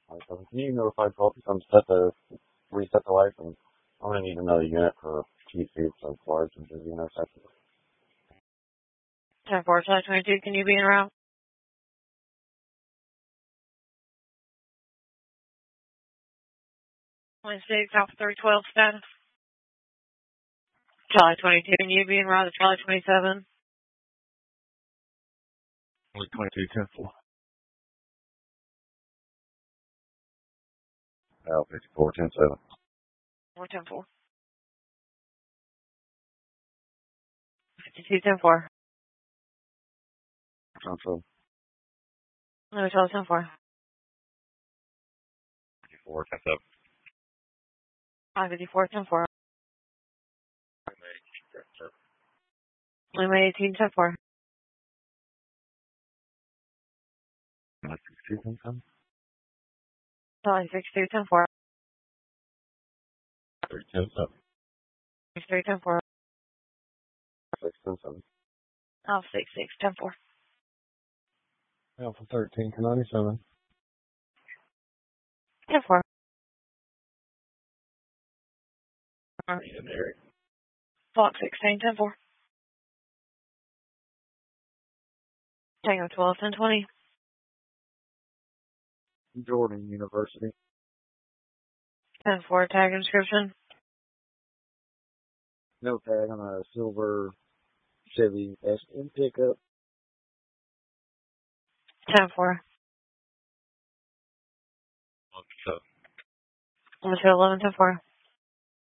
Like, can you notify Tulsa I'm set to reset the license? I'm gonna need another unit for T-Suits and Florida and busy intersections. 10-4, Charlie 22, can you be en route? 26, Alpha 312 status. Charlie 22, can you be en route to Charlie 27? 22, 10-4. Alpha 54, 10-7. Or 10-4. 52, 10-4. Control. No, Charlie 10-4. 54, 10-7. 554, 10-4. Lima 18, 10-4. 62, 10-7. Charlie 62, 10-4. 3, 10-7. 63, 10-4. 6, 10-7. Alpha 66, 10-4. Alpha 13, 97. 10-4. Fox 16, 10-4. Tango 12, 10-20. Jordan University. 10-4, tag inscription. No tag on a silver Chevy SM pickup. 10-4. 11, 10-4.